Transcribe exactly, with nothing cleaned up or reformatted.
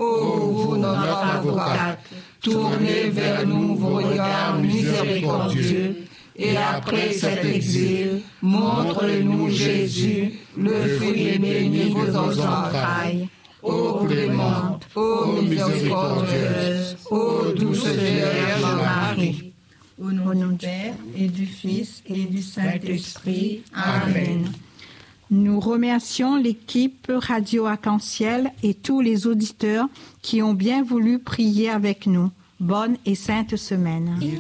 Ô vous, notre avocate, tournez vers nous vos regards miséricordieux, et après cet exil, montre-nous Jésus, le fruit béni de vos entrailles. Ô clémente, ô miséricordieuse, ô douce Vierge Marie. Au nom du Père, et du Fils, et du Saint-Esprit. Amen. Nous remercions l'équipe Radio Arc-en-Ciel et tous les auditeurs qui ont bien voulu prier avec nous. Bonne et sainte semaine.